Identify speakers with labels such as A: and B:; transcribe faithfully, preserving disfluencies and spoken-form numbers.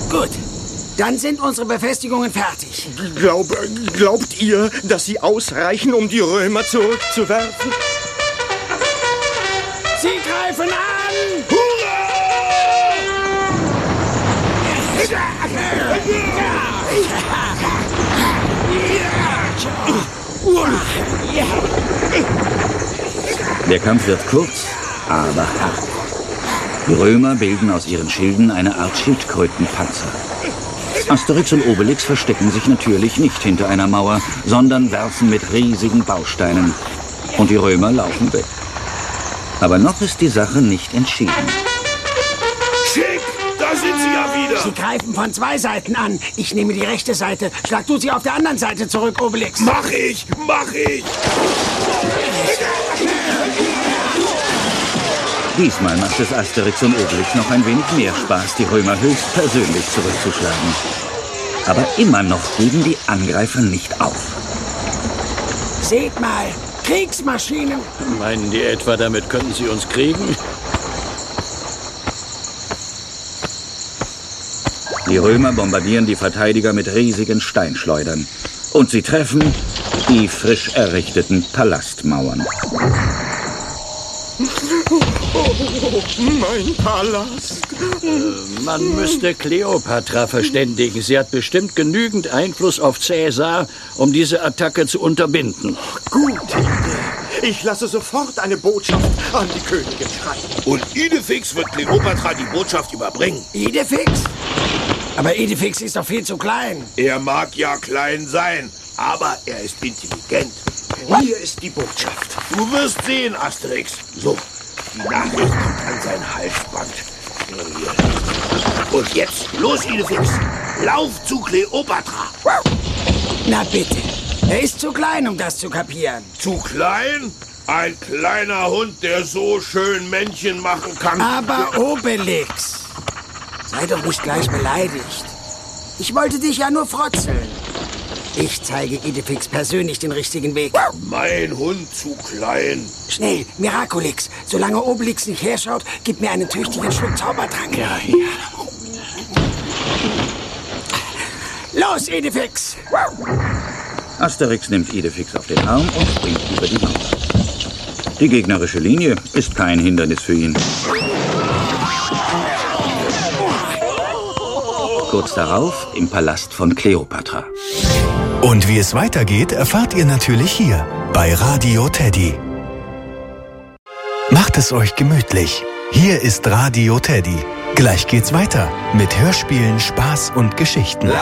A: Gut, dann sind unsere Befestigungen fertig.
B: Glaub, glaubt ihr, dass sie ausreichen, um die Römer zurückzuwerfen?
A: Sie greifen an!
C: Der Kampf wird kurz, aber hart. Die Römer bilden aus ihren Schilden eine Art Schildkrötenpanzer. Asterix und Obelix verstecken sich natürlich nicht hinter einer Mauer, sondern werfen mit riesigen Bausteinen. Und die Römer laufen weg. Aber noch ist die Sache nicht entschieden.
D: Schick, da sind sie ja wieder.
A: Sie greifen von zwei Seiten an. Ich nehme die rechte Seite. Schlag du sie auf der anderen Seite zurück, Obelix.
D: Mach ich, mach ich.
C: Diesmal macht es Asterix und Obelix noch ein wenig mehr Spaß, die Römer höchstpersönlich zurückzuschlagen. Aber immer noch geben die Angreifer nicht auf.
A: Seht mal, Kriegsmaschinen.
E: Meinen die etwa, damit können sie uns kriegen?
C: Die Römer bombardieren die Verteidiger mit riesigen Steinschleudern. Und sie treffen die frisch errichteten Palastmauern.
B: Mein Palast.
E: Äh, man müsste Kleopatra verständigen. Sie hat bestimmt genügend Einfluss auf Cäsar, um diese Attacke zu unterbinden.
B: Gute Idee. Ich lasse sofort eine Botschaft an die Königin schreiben.
D: Und Idefix wird Kleopatra die Botschaft überbringen.
A: Idefix? Aber Idefix ist doch viel zu klein.
D: Er mag ja klein sein, aber er ist intelligent.
B: Hier ist die Botschaft.
D: Du wirst sehen, Asterix. So, die Nachricht kommt an sein Halsband. Hier. Und jetzt, los, Idefix. Lauf zu Kleopatra.
A: Na bitte. Er ist zu klein, um das zu kapieren.
D: Zu klein? Ein kleiner Hund, der so schön Männchen machen kann.
A: Aber Obelix, sei doch nicht gleich beleidigt. Ich wollte dich ja nur frotzeln. Ich zeige Idefix persönlich den richtigen Weg.
D: Mein Hund zu klein.
A: Schnell, Miraculix. Solange Obelix nicht herschaut, gib mir einen tüchtigen Schluck Zaubertrank.
E: Ja, ja.
A: Los, Idefix!
C: Asterix nimmt Idefix auf den Arm und springt über die Mauer. Die gegnerische Linie ist kein Hindernis für ihn. Kurz darauf im Palast von Kleopatra.
F: Und wie es weitergeht, erfahrt ihr natürlich hier bei Radio Teddy. Macht es euch gemütlich. Hier ist Radio Teddy. Gleich geht's weiter mit Hörspielen, Spaß und Geschichten.